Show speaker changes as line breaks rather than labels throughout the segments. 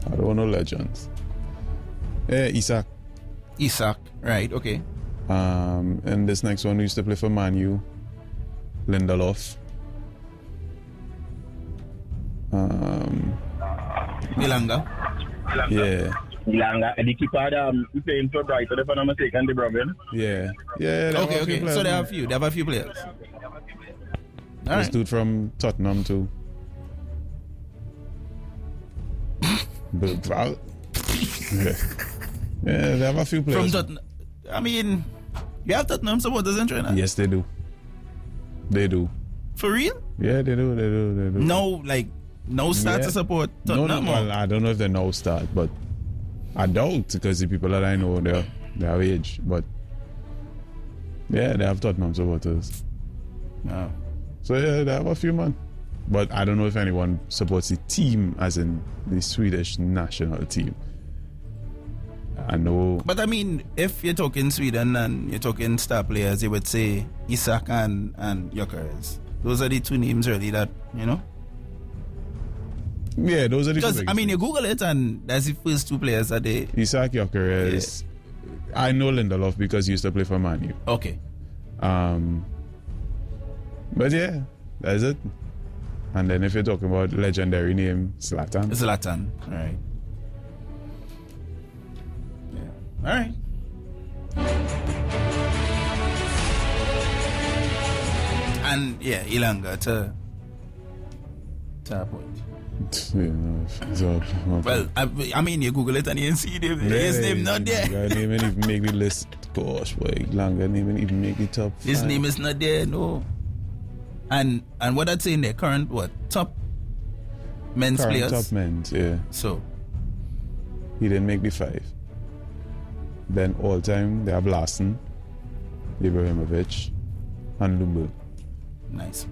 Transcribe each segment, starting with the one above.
I don't know legends. Isak.
Isak, right, okay.
And this next one, we used to play for Man U. Lindelof.
Ilanga.
Yeah.
Ilanga, the keeper, he playing for Brighton, if I'm not mistaken, the Brabant.
Yeah.
Okay. So they have a few players. All
This
right.
dude from Tottenham too. Bergvall. Yeah, they have a few players.
From Tottenham. I mean, you have Tottenham supporters in China?
Yes, they do. They do.
For real?
Yeah, they do.
No start to support Tottenham?
No, well, I don't know if they now start, but I doubt, because the people that I know, they're our age. But yeah, they have Tottenham supporters.
No.
So yeah, they have a few, man. But I don't know if anyone supports the team, as in the Swedish national team. I know.
But I mean, if you're talking Sweden and you're talking star players, you would say Isak and Gyökeres. Those are the two names really that, you know?
Yeah, those are the two.
Because, I mean, you Google it and that's the first two players that they...
Isak Gyökeres. Yeah. I know Lindelof because he used to play for Man U.
Okay.
But yeah, that's it. And then if you're talking about legendary name, Zlatan.
Alright. Yeah. Alright. And yeah, Ilanga to a point. Well, I mean, you Google it and you see his name not there.
His name didn't even make the list. Gosh, boy, Ilanga didn't even make the top 5.
His name is not there, no. And what I'd say in their current top men's players.
Top men's, yeah.
So
he didn't make the 5. Then all time they have Larsson, Ibrahimovic, and Lumberg.
Nice.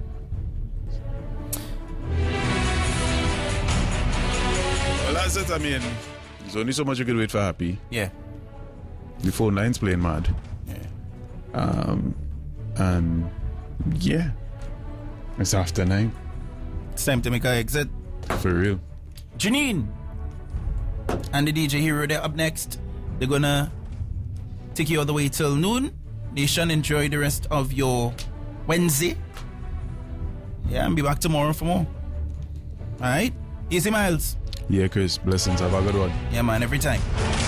Well, that's it. I mean, there's only so much you could wait for Happy.
Yeah.
The phone line's playing mad.
Yeah.
And yeah, it's after 9.
It's time to make our exit.
For real.
Janine and the DJ Hero, they're up next. They're gonna take you all the way till noon. Nation, enjoy the rest of your Wednesday. Yeah, and be back tomorrow for more. Alright? Easy Miles.
Yeah, Chris. Blessings. Have a good one.
Yeah, man, every time.